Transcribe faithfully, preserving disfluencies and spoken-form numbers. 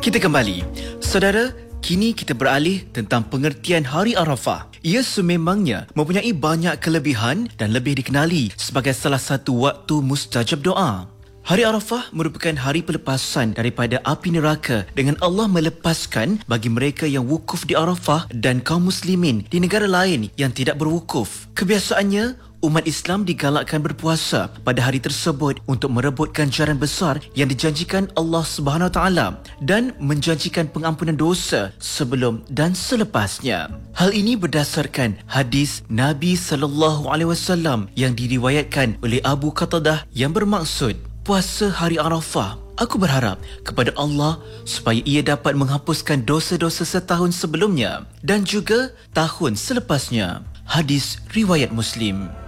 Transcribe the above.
Kita kembali. Saudara, kini kita beralih tentang pengertian Hari Arafah. Ia sememangnya mempunyai banyak kelebihan dan lebih dikenali sebagai salah satu waktu mustajab doa. Hari Arafah merupakan hari pelepasan daripada api neraka dengan Allah melepaskan bagi mereka yang wukuf di Arafah dan kaum muslimin di negara lain yang tidak berwukuf. Kebiasaannya, umat Islam digalakkan berpuasa pada hari tersebut untuk merebut ganjaran besar yang dijanjikan Allah Subhanahu Wa Taala dan menjanjikan pengampunan dosa sebelum dan selepasnya. Hal ini berdasarkan hadis Nabi sallallahu alaihi wasallam yang diriwayatkan oleh Abu Qatadah yang bermaksud, puasa hari Arafah, aku berharap kepada Allah supaya ia dapat menghapuskan dosa-dosa setahun sebelumnya dan juga tahun selepasnya. Hadis riwayat Muslim.